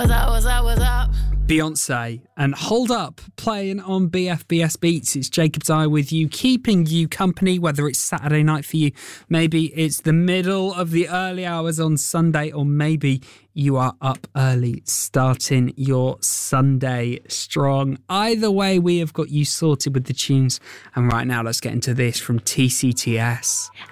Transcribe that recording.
What's up? Beyonce and Hold Up playing on BFBS Beats. It's Jacob's Eye with you, keeping you company, whether it's Saturday night for you, maybe it's the middle of the early hours on Sunday, or maybe you are up early starting your Sunday strong. Either way, we have got you sorted with the tunes. And right now, let's get into this from TCTS.